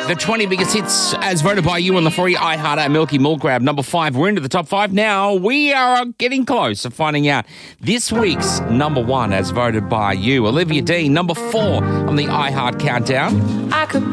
The 20 biggest hits as voted by you on the free iHeart Milky Milk Grab. Number 5. We're into the top 5 now. We are getting close to finding out this week's number 1 as voted by you. Olivia Dean, number 4 on the iHeart Countdown. I could